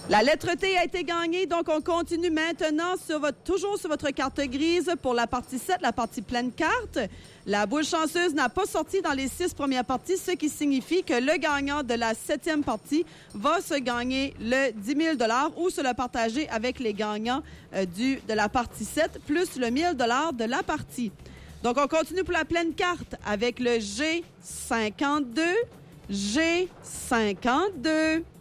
La lettre T a été gagnée, donc on continue maintenant toujours sur votre carte grise pour la partie 7, la partie pleine carte. La boule chanceuse n'a pas sorti dans les 6 premières parties, ce qui signifie que le gagnant de la 7e partie va se gagner le 10 000 ou se le partager avec les gagnants de la partie 7, plus le 1 000 de la partie. Donc, on continue pour la pleine carte avec le G52. G52.